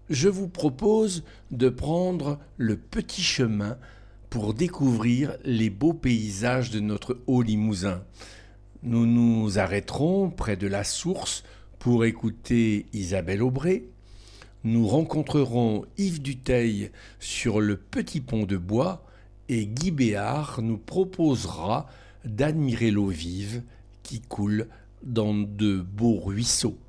Je vous propose de prendre le petit chemin pour découvrir les beaux paysages de notre Haut-Limousin. Nous nous arrêterons près de la source pour écouter Isabelle Aubray. Nous rencontrerons Yves Dutheil sur le petit pont de bois et Guy Béard nous proposera d'admirer l'eau vive qui coule dans de beaux ruisseaux.